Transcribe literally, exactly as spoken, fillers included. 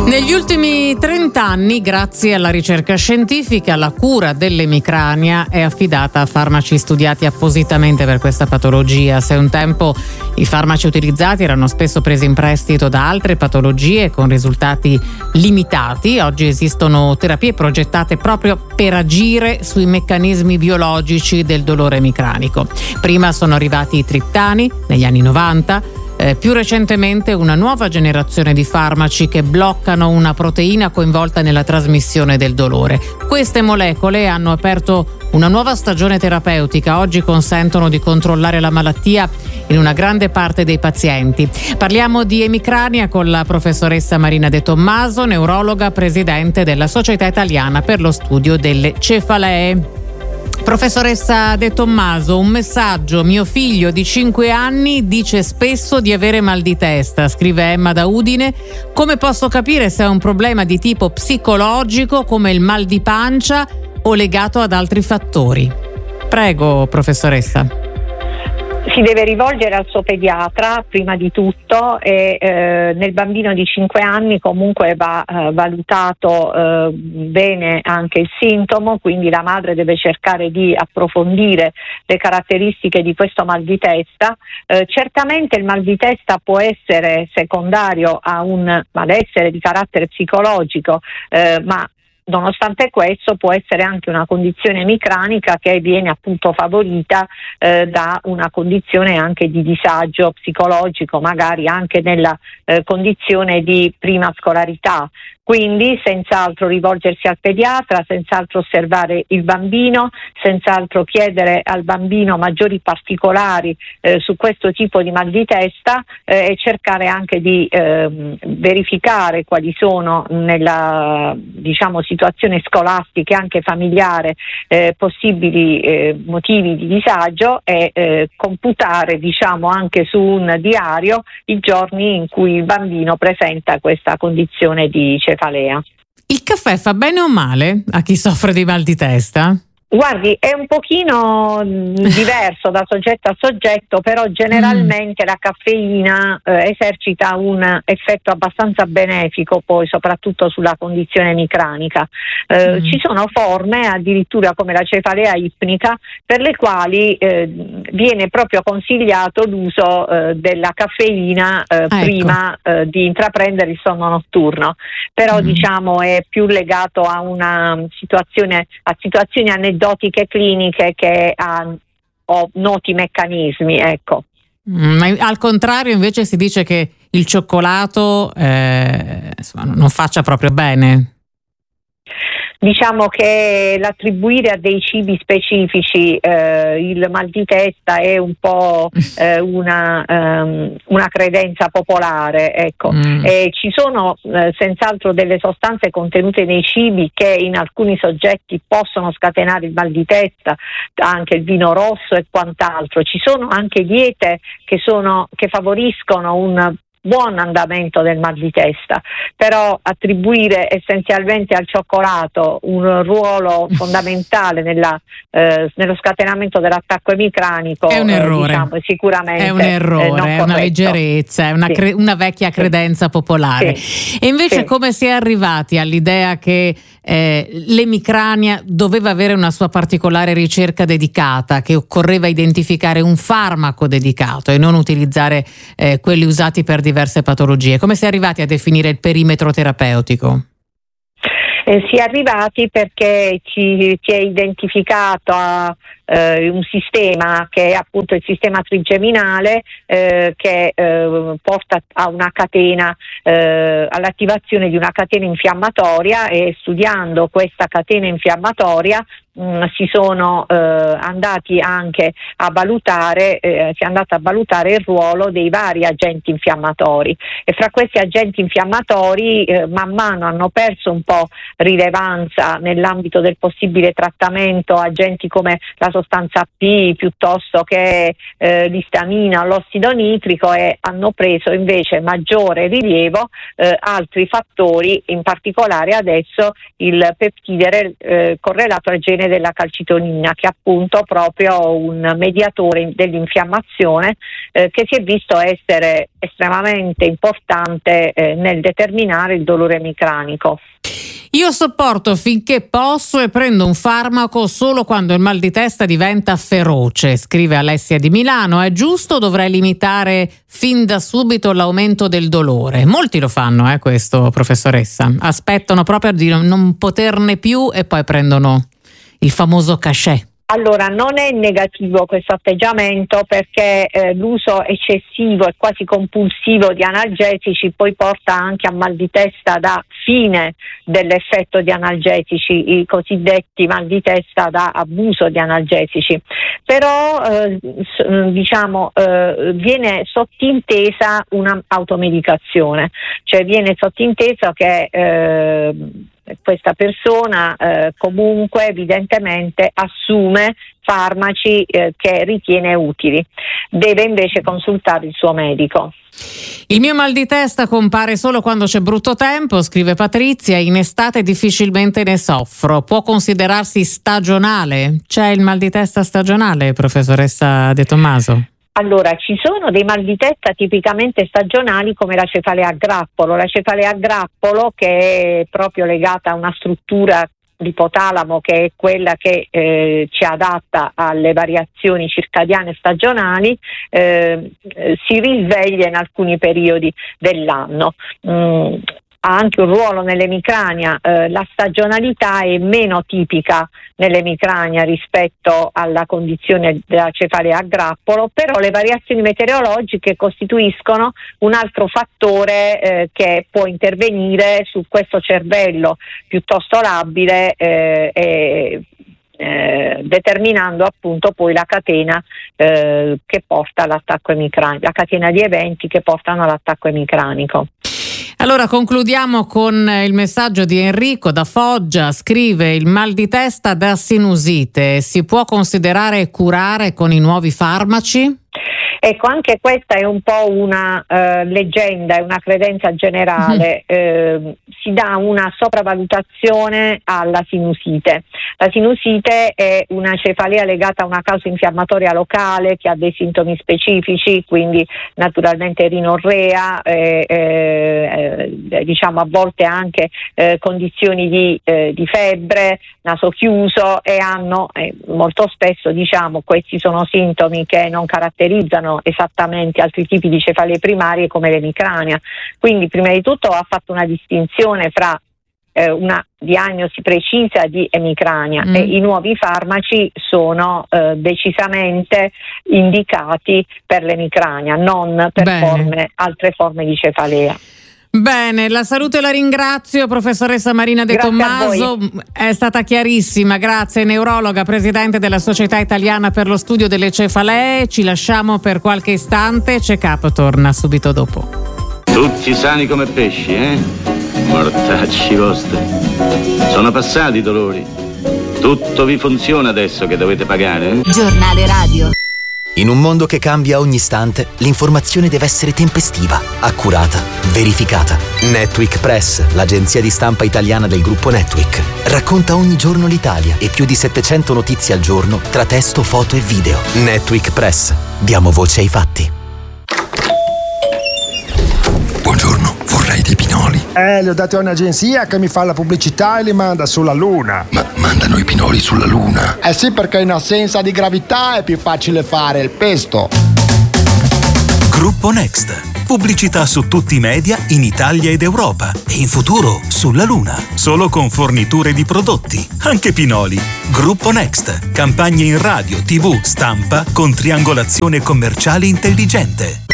Negli ultimi trent'anni, grazie alla ricerca scientifica, la cura dell'emicrania è affidata a farmaci studiati appositamente per questa patologia. Se un tempo i farmaci utilizzati erano spesso presi in prestito da altre patologie con risultati limitati, oggi esistono terapie progettate proprio per agire sui meccanismi biologici del dolore emicranico. Prima sono arrivati i triptani negli anni novanta. Eh, più recentemente una nuova generazione di farmaci che bloccano una proteina coinvolta nella trasmissione del dolore. Queste molecole hanno aperto una nuova stagione terapeutica, oggi consentono di controllare la malattia in una grande parte dei pazienti. Parliamo di emicrania con la professoressa Marina De Tommaso, neurologa, presidente della Società Italiana per lo Studio delle Cefalee. Professoressa De Tommaso, un messaggio: mio figlio di cinque anni dice spesso di avere mal di testa, scrive Emma da Udine. Come posso capire se è un problema di tipo psicologico come il mal di pancia o legato ad altri fattori? Prego, professoressa. Si deve rivolgere al suo pediatra prima di tutto e eh, nel bambino di cinque anni comunque va eh, valutato eh, bene anche il sintomo, quindi la madre deve cercare di approfondire le caratteristiche di questo mal di testa. Eh, certamente il mal di testa può essere secondario a un malessere di carattere psicologico, eh, ma nonostante questo può essere anche una condizione emicranica che viene appunto favorita eh, da una condizione anche di disagio psicologico, magari anche nella eh, condizione di prima scolarità. Quindi senz'altro rivolgersi al pediatra, senz'altro osservare il bambino, senz'altro chiedere al bambino maggiori particolari eh, su questo tipo di mal di testa eh, e cercare anche di eh, verificare quali sono nella diciamo situazione scolastica e anche familiare eh, possibili eh, motivi di disagio e eh, computare diciamo anche su un diario i giorni in cui il bambino presenta questa condizione di cefalea. Il caffè fa bene o male a chi soffre di mal di testa? Guardi, è un pochino diverso da soggetto a soggetto, però generalmente mm. la caffeina eh, esercita un effetto abbastanza benefico poi soprattutto sulla condizione emicranica. Eh, mm. Ci sono forme addirittura come la cefalea ipnica per le quali eh, viene proprio consigliato l'uso eh, della caffeina eh, ah, prima ecco. eh, di intraprendere il sonno notturno, però mm. diciamo è più legato a una situazione, a situazioni aneddotiche aneddotiche cliniche che ha o noti meccanismi, ecco. Mm, al contrario invece si dice che il cioccolato eh, insomma, non faccia proprio bene. Diciamo che l'attribuire a dei cibi specifici eh, il mal di testa è un po' eh, una, um, una credenza popolare, ecco. Mm. E ci sono eh, senz'altro delle sostanze contenute nei cibi che in alcuni soggetti possono scatenare il mal di testa, anche il vino rosso e quant'altro. Ci sono anche diete che, sono, che favoriscono un buon andamento del mal di testa, però attribuire essenzialmente al cioccolato un ruolo fondamentale nella, eh, nello scatenamento dell'attacco emicranico è un errore, eh, diciamo, sicuramente è un errore, eh, è una leggerezza, è una, sì. cre- una vecchia credenza sì. popolare. Sì. E invece sì. come si è arrivati all'idea che eh, l'emicrania doveva avere una sua particolare ricerca dedicata, che occorreva identificare un farmaco dedicato e non utilizzare eh, quelli usati per diverse patologie? Come si è arrivati a definire il perimetro terapeutico? Eh, si è arrivati perché ci si è identificato a, eh, un sistema che è appunto il sistema trigeminale eh, che eh, porta a una catena, eh, all'attivazione di una catena infiammatoria, e studiando questa catena infiammatoria mh, si sono eh, andati anche a valutare, eh, si è andato a valutare il ruolo dei vari agenti infiammatori, e fra questi agenti infiammatori eh, man mano hanno perso un po' rilevanza nell'ambito del possibile trattamento agenti come la sostanza P piuttosto che eh, l'istamina o l'ossido nitrico, e hanno preso invece maggiore rilievo eh, altri fattori, in particolare adesso il peptide eh, correlato al gene della calcitonina, che è appunto proprio un mediatore dell'infiammazione eh, che si è visto essere estremamente importante eh, nel determinare il dolore emicranico. Io sopporto finché posso e prendo un farmaco solo quando il mal di testa diventa feroce, scrive Alessia di Milano. È giusto o dovrei limitare fin da subito l'aumento del dolore? Molti lo fanno, eh, questo, professoressa. Aspettano proprio di non poterne più e poi prendono il famoso cachet. Allora, non è negativo questo atteggiamento, perché eh, l'uso eccessivo e quasi compulsivo di analgesici poi porta anche a mal di testa da fine dell'effetto di analgesici, i cosiddetti mal di testa da abuso di analgesici. Però eh, diciamo eh, viene sottintesa una automedicazione, cioè viene sottinteso che eh, questa persona eh, comunque evidentemente assume farmaci eh, che ritiene utili. Deve invece consultare il suo medico. Il mio mal di testa compare solo quando c'è brutto tempo, scrive Patrizia, in estate difficilmente ne soffro. Può considerarsi stagionale? C'è il mal di testa stagionale, professoressa De Tommaso? Allora, ci sono dei mal di testa tipicamente stagionali come la cefalea a grappolo. La cefalea a grappolo, che è proprio legata a una struttura l'ipotalamo, che è quella che eh, ci adatta alle variazioni circadiane stagionali, eh, si risveglia in alcuni periodi dell'anno. Mm. Ha anche un ruolo nell'emicrania, eh, la stagionalità è meno tipica nell'emicrania rispetto alla condizione della cefalea a grappolo, però le variazioni meteorologiche costituiscono un altro fattore eh, che può intervenire su questo cervello piuttosto labile eh, e Eh, determinando appunto poi la catena eh, che porta all'attacco emicranico, la catena di eventi che portano all'attacco emicranico. Allora concludiamo con il messaggio di Enrico da Foggia. Scrive: il mal di testa da sinusite si può considerare e curare con i nuovi farmaci? Ecco, anche questa è un po' una uh, leggenda, è una credenza generale. Mm-hmm. Eh, si dà una sopravvalutazione alla sinusite. La sinusite è una cefalea legata a una causa infiammatoria locale che ha dei sintomi specifici, quindi naturalmente rinorrea, eh, eh, diciamo a volte anche eh, condizioni di, eh, di febbre, naso chiuso, e hanno eh, molto spesso, diciamo, questi sono sintomi che non caratterizzano esattamente altri tipi di cefalee primarie come l'emicrania. Quindi prima di tutto ha fatto una distinzione fra eh, una diagnosi precisa di emicrania mm. e i nuovi farmaci sono eh, decisamente indicati per l'emicrania, non per forme, altre forme di cefalea. Bene, la saluto e la ringrazio, professoressa Marina De Grazie Tommaso, è stata chiarissima, grazie, neurologa, presidente della Società Italiana per lo Studio delle Cefalee. Ci lasciamo per qualche istante, Check Up torna subito dopo. Tutti sani come pesci, eh? Mortacci vostri. Sono passati i dolori. Tutto vi funziona adesso che dovete pagare, eh? Giornale radio. In un mondo che cambia ogni istante, l'informazione deve essere tempestiva, accurata, verificata. Netweek Press, l'agenzia di stampa italiana del gruppo Netweek, racconta ogni giorno l'Italia e più di settecento notizie al giorno tra testo, foto e video. Netweek Press. Diamo voce ai fatti. Buongiorno, vorrei dei pinoli. Eh, li ho dati a un'agenzia che mi fa la pubblicità e li manda sulla Luna. Ma mandano i pinoli sulla Luna? Eh sì, perché in assenza di gravità è più facile fare il pesto. Gruppo Next. Pubblicità su tutti i media in Italia ed Europa e in futuro sulla Luna. Solo con forniture di prodotti, anche pinoli. Gruppo Next. Campagne in radio, tivù, stampa con triangolazione commerciale intelligente.